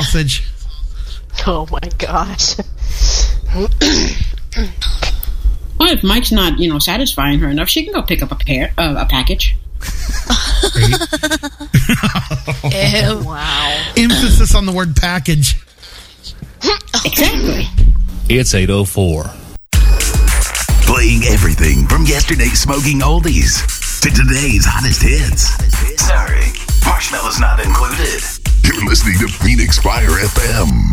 sausage. Oh my gosh. Well, if Mike's not, satisfying her enough, she can go pick up a package. Ew. Wow. Emphasis on the word package. Exactly. It's 8:04. Playing everything from yesterday's smoking oldies to today's hottest hits. Sorry, Marshmallows not included. You're listening to Phoenix Fire FM.